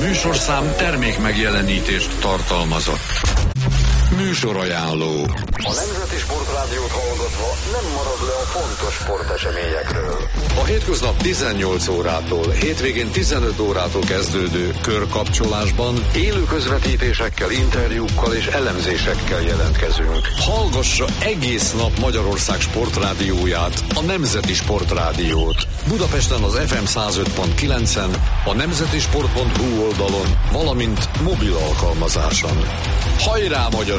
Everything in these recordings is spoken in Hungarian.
műsorszám termék megjelenítést tartalmazott. Műsorajánló. A Nemzeti Sportrádiót hallgatva nem marad le a fontos sporteseményekről. A hétköznap 18 órától, hétvégén 15 órától kezdődő körkapcsolásban Élő közvetítésekkel, interjúkkal és elemzésekkel jelentkezünk. hallgassa egész nap Magyarország sportrádióját, a Nemzeti Sportrádiót. Budapesten az FM 105.9-en, a nemzetisport.hu oldalon, valamint mobil alkalmazáson. Hajrá, magyarok!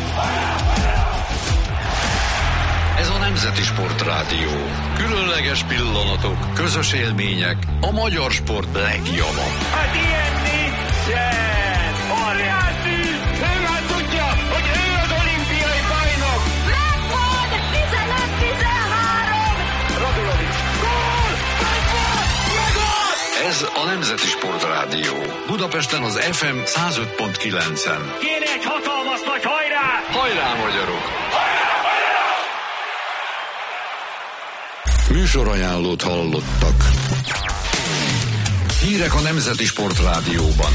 Ez a Nemzeti Sportrádió. Különleges pillanatok, közös élmények, a magyar sport legjobb. Hát ilyen nincsen! Óriási! Ő már tudja, hogy ő az olimpiai bajnok! Megvan! 15-13! Radulovics! Gól! Megvan! Ez a Nemzeti Sportrádió. Budapesten az FM 105.9-en. Kéne egy hatalmas nagy hajrá! Hajrá, magyarok! Műsorajánlót hallottak. Hírek a Nemzeti Sportrádióban.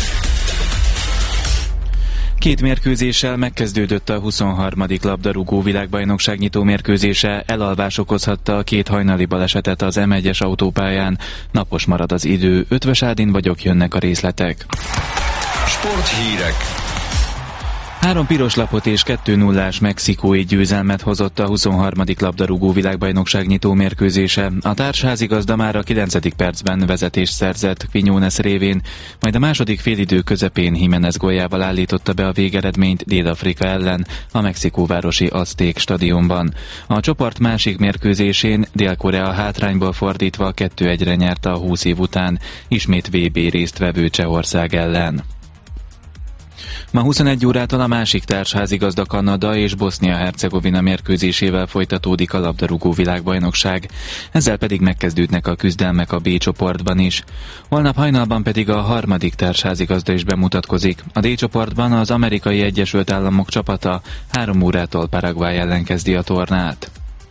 2 mérkőzéssel megkezdődött a 23. labdarúgó világbajnokság nyitó mérkőzése, elalvás okozhatta a 2 hajnali balesetet az M1-es autópályán. Napos marad az idő, Ötvös Ádin vagyok, jönnek a részletek. Sporthírek. 3 piros lapot és 2-0-ás mexikói győzelmet hozott a 23. labdarúgó világbajnokság nyitó mérkőzése. A társházigazda már a 9. percben vezetést szerzett Quiñones révén, majd a második félidő közepén Jiménez góljával állította be a végeredményt Dél-Afrika ellen a mexikóvárosi Azték stadionban. A csoport másik mérkőzésén Dél-Korea hátrányból fordítva 2-1-re nyerte a 20 év után, ismét VB résztvevő Csehország ellen. Ma 21 órától a másik társházigazda Kanada és Bosznia-Hercegovina mérkőzésével folytatódik a labdarúgó világbajnokság, ezzel pedig megkezdődnek a küzdelmek a B csoportban is. Holnap hajnalban pedig a harmadik társházigazda is bemutatkozik. A D csoportban az Amerikai Egyesült Államok csapata 3 órától Paraguay ellen kezdi a tornát.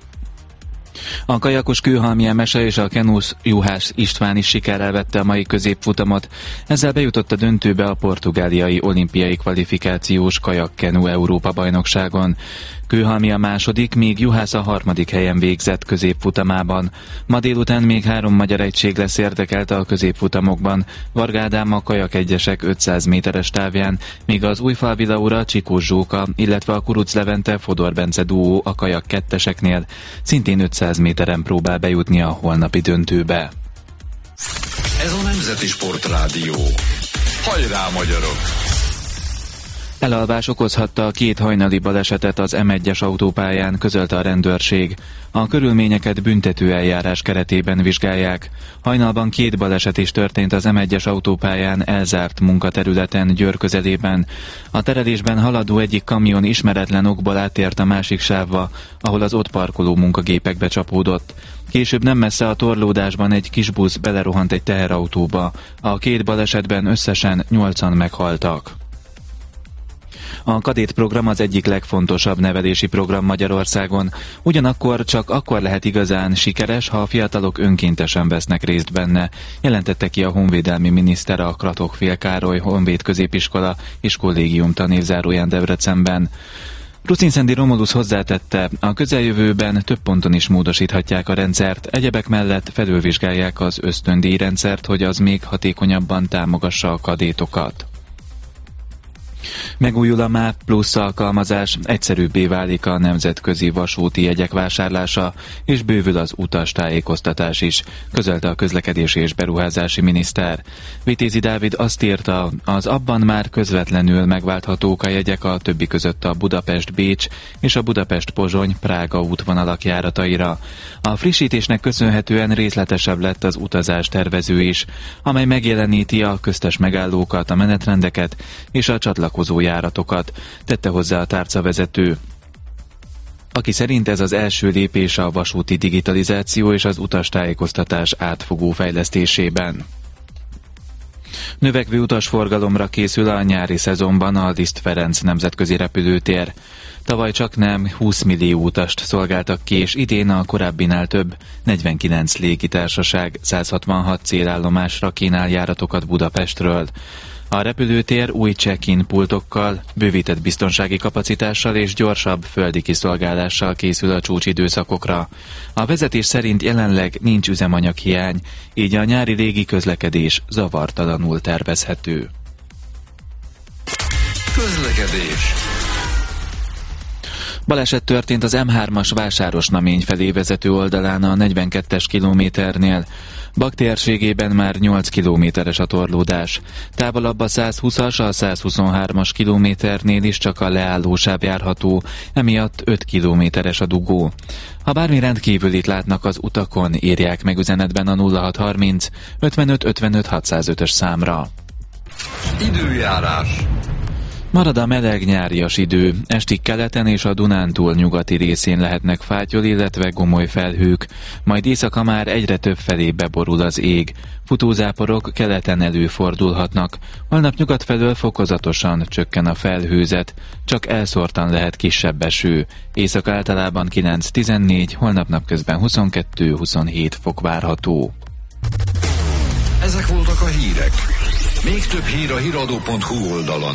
A kajakos Kőhalmi Emese és a kenus Juhász István is sikerrel vette a mai középfutamot, ezzel bejutott a döntőbe a portugáliai olimpiai kvalifikációs kajak-kenu Európa-bajnokságon. Kőhalmi a második, míg Juhász a harmadik helyen végzett középfutamában. Ma délután még 3 magyar egység lesz érdekelt a középfutamokban. Varga Ádám a kajak egyesek 500 méteres távján, míg az Újfalvi Laura, Csikós Zsóka, illetve a Kuruc Levente Fodor Bence duó a kajak ketteseknél szintén 500 méteren próbál bejutni a holnapi döntőbe. Ez a Nemzeti Sportrádió. Hajrá, magyarok! Elalvás okozhatta a 2 hajnali balesetet az M1-es autópályán, közölte a rendőrség. A körülményeket büntető eljárás keretében vizsgálják. Hajnalban 2 baleset is történt az M1-es autópályán elzárt munkaterületen Győr közelében. A terelésben haladó egyik kamion ismeretlen okból átért a másik sávba, ahol az ott parkoló munkagépekbe csapódott. Később nem messze a torlódásban egy kis busz belerohant egy teherautóba. A 2 balesetben összesen 8-an meghaltak. A kadét program az egyik legfontosabb nevelési program Magyarországon, ugyanakkor csak akkor lehet igazán sikeres, ha a fiatalok önkéntesen vesznek részt benne, jelentette ki a honvédelmi miniszter a Kratok-Fél Károly Honvéd Középiskola és Kollégium tanévzáróján Debrecenben. Rucinszendi Romulus hozzátette, a közeljövőben több ponton is módosíthatják a rendszert, egyebek mellett felülvizsgálják az ösztöndíjrendszert, hogy az még hatékonyabban támogassa a kadétokat. Megújul a MÁV Plusz alkalmazás, egyszerűbbé válik a nemzetközi vasúti jegyek vásárlása, és bővül az utastájékoztatás is, közölte a közlekedési és beruházási miniszter. Vitézi Dávid azt írta, az abban már közvetlenül megválthatók a jegyek a többi között a Budapest-Bécs és a Budapest-Pozsony-Prága útvonalak járataira. A frissítésnek köszönhetően részletesebb lett az utazás tervező is, amely megjeleníti a köztes megállókat, a menetrendeket és a csatlakozó járatokat, tette hozzá a tárcavezető, aki szerint ez az első lépés a vasúti digitalizáció és az utastájékoztatás átfogó fejlesztésében. Növekvő utasforgalomra készül a nyári szezonban a Liszt Ferenc nemzetközi repülőtér. Tavaly csaknem 20 millió utast szolgáltak ki, és idén a korábbinál több 49 légitársaság 166 célállomásra kínál járatokat Budapestről. A repülőtér új check-in pultokkal, bővített biztonsági kapacitással és gyorsabb földi kiszolgálással készül a csúcsidőszakokra. A vezetés szerint jelenleg nincs üzemanyaghiány, így a nyári légiközlekedés zavartalanul tervezhető. Közlekedés. Baleset történt az M3-as Vásárosnamény felé vezető oldalán a 42-es kilométernél. Bak térségében már 8 kilométeres a torlódás. Távolabb a 120-as, a 123-as kilométernél is csak a leállósáv járható, emiatt 5 kilométeres a dugó. Ha bármi rendkívülit látnak az utakon, írják meg üzenetben a 0630 55 55 605-ös számra. Időjárás. Marad a meleg nyárias idő, estig keleten és a Dunántúl nyugati részén lehetnek fátyol, illetve gomoly felhők, majd éjszaka már egyre több felé beborul az ég. Futózáporok keleten előfordulhatnak, holnap nyugat felől fokozatosan csökken a felhőzet, csak elszórtan lehet kisebb eső. Éjszaka általában 9-14, holnap napközben 22-27 fok várható. Ezek voltak a hírek. Még több hír a hiradó.hu oldalon.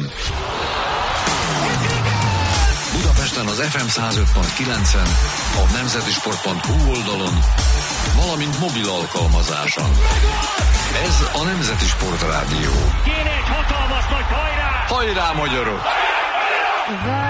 Budapesten az FM 105.9-en, a nemzetisport.hu oldalon, valamint mobil alkalmazáson. Ez a Nemzeti Sport Rádió. Kéne egy hatalmas nagy hajrá! Hajrá, magyarok!